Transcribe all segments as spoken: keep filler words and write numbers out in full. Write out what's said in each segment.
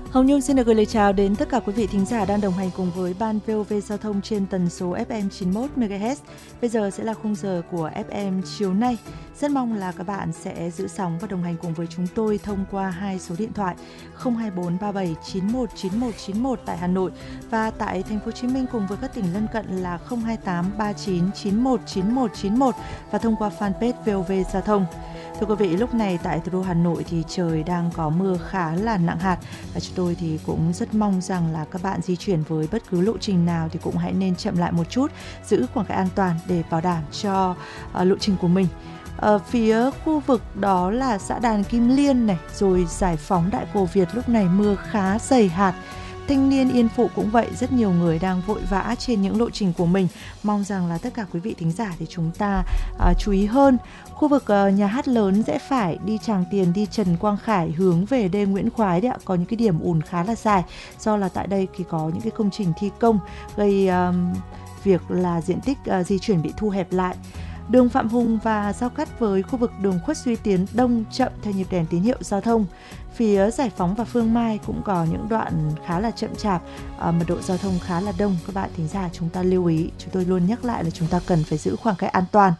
Hồng Nhung xin được gửi lời chào đến tất cả quý vị thính giả đang đồng hành cùng với Ban vê o vê Giao thông trên tần số ép em chín mươi mốt mê ga héc. Bây giờ sẽ là khung giờ của ép em chiều nay. Rất mong là các bạn sẽ giữ sóng và đồng hành cùng với chúng tôi thông qua hai số điện thoại không hai bốn ba bảy chín một chín một chín một tại Hà Nội và tại Thành phố Hồ Chí Minh cùng với các tỉnh lân cận là không hai tám ba chín chín một chín một chín một và thông qua fanpage vê o vê Giao thông. Thưa quý vị, lúc này tại thủ đô Hà Nội thì trời đang có mưa khá là nặng hạt và chúng tôi thì cũng rất mong rằng là các bạn di chuyển với bất cứ lộ trình nào thì cũng hãy nên chậm lại một chút, giữ khoảng cách an toàn để bảo đảm cho uh, lộ trình của mình. Ở phía khu vực đó là xã Đàn Kim Liên này, rồi Giải Phóng Đại Cổ Việt lúc này mưa khá dày hạt. Thanh Niên Yên Phụ cũng vậy, rất nhiều người đang vội vã trên những lộ trình của mình. Mong rằng là tất cả quý vị thính giả thì chúng ta uh, chú ý hơn. Khu vực uh, nhà hát lớn rẽ phải đi Tràng Tiền, đi Trần Quang Khải hướng về đê Nguyễn Khoái đấy ạ. Có những cái điểm ùn khá là dài do là tại đây thì có những cái công trình thi công gây uh, việc là diện tích uh, di chuyển bị thu hẹp lại. Đường Phạm Hùng và giao cắt với khu vực đường Khuất Duy Tiến đông chậm theo nhịp đèn tín hiệu giao thông. Phía Giải Phóng và Phương Mai cũng có những đoạn khá là chậm chạp, à, mật độ giao thông khá là đông. Các bạn thính giả chúng ta lưu ý, chúng tôi luôn nhắc lại là chúng ta cần phải giữ khoảng cách an toàn.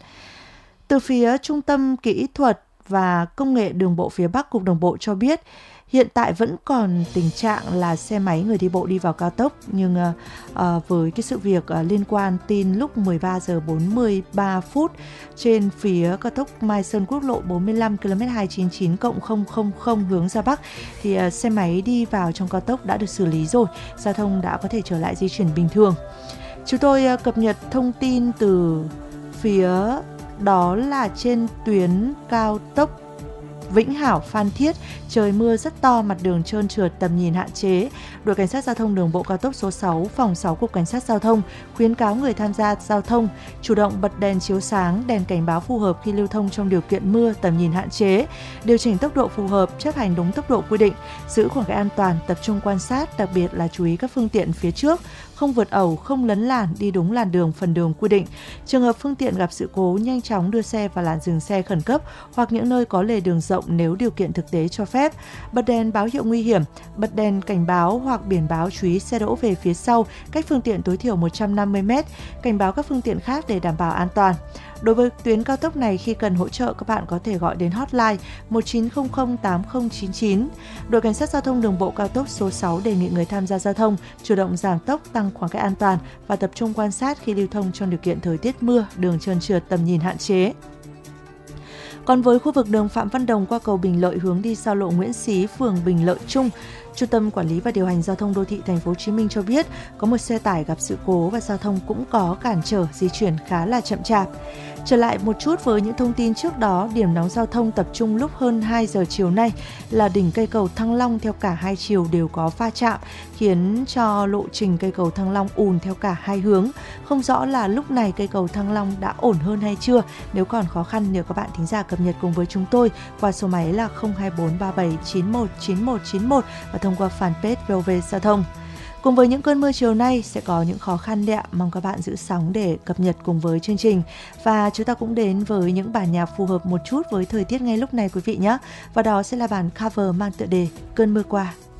Từ phía Trung tâm Kỹ thuật và Công nghệ Đường bộ phía Bắc, Cục Đường bộ cho biết hiện tại vẫn còn tình trạng là xe máy người đi bộ đi vào cao tốc, nhưng uh, uh, với cái sự việc uh, liên quan tin lúc mười ba giờ bốn mươi ba phút trên phía cao tốc Mai Sơn quốc lộ bốn mươi lăm ki lô mét hai chín chín cộng không không không hướng ra Bắc thì uh, xe máy đi vào trong cao tốc đã được xử lý rồi, giao thông đã có thể trở lại di chuyển bình thường. Chúng tôi uh, cập nhật thông tin từ phía đó là trên tuyến cao tốc Vĩnh Hảo Phan Thiết, trời mưa rất to, mặt đường trơn trượt, tầm nhìn hạn chế. Đội Cảnh sát Giao thông Đường bộ cao tốc số sáu, phòng sáu Cục Cảnh sát Giao thông khuyến cáo người tham gia giao thông chủ động bật đèn chiếu sáng, đèn cảnh báo phù hợp khi lưu thông trong điều kiện mưa, tầm nhìn hạn chế, điều chỉnh tốc độ phù hợp, chấp hành đúng tốc độ quy định, giữ khoảng cách an toàn, tập trung quan sát, đặc biệt là chú ý các phương tiện phía trước, không vượt ẩu, không lấn làn, đi đúng làn đường, phần đường quy định. Trường hợp phương tiện gặp sự cố, nhanh chóng đưa xe vào làn dừng xe khẩn cấp hoặc những nơi có lề đường rộng nếu điều kiện thực tế cho phép. Bật đèn báo hiệu nguy hiểm, bật đèn cảnh báo hoặc biển báo chú ý xe đỗ về phía sau, cách phương tiện tối thiểu một trăm năm mươi mét, cảnh báo các phương tiện khác để đảm bảo an toàn. Đối với tuyến cao tốc này, khi cần hỗ trợ, các bạn có thể gọi đến hotline một chín không không tám không chín chín. Đội Cảnh sát Giao thông Đường bộ cao tốc số sáu đề nghị người tham gia giao thông chủ động giảm tốc, tăng khoảng cách an toàn và tập trung quan sát khi lưu thông trong điều kiện thời tiết mưa, đường trơn trượt, tầm nhìn hạn chế. Còn với khu vực đường Phạm Văn Đồng qua cầu Bình Lợi hướng đi giao lộ Nguyễn Xí, phường Bình Lợi Trung, Trung tâm Quản lý và Điều hành Giao thông Đô thị Thành phố Hồ Chí Minh cho biết có một xe tải gặp sự cố và giao thông cũng có cản trở di chuyển khá là chậm chạp. Trở lại một chút với những thông tin trước đó, điểm nóng giao thông tập trung lúc hơn hai giờ chiều nay là đỉnh cây cầu Thăng Long theo cả hai chiều đều có va chạm, khiến cho lộ trình cây cầu Thăng Long ùn theo cả hai hướng. Không rõ là lúc này cây cầu Thăng Long đã ổn hơn hay chưa. Nếu còn khó khăn, nhờ các bạn thính giả cập nhật cùng với chúng tôi qua số máy là không hai bốn ba bảy chín một chín một chín một và thông qua fanpage vê o vê Giao thông. Cùng với những cơn mưa chiều nay sẽ có những khó khăn đấy ạ. Mong các bạn giữ sóng để cập nhật cùng với chương trình. Và chúng ta cũng đến với những bản nhạc phù hợp một chút với thời tiết ngay lúc này quý vị nhé. Và đó sẽ là bản cover mang tựa đề Cơn mưa qua.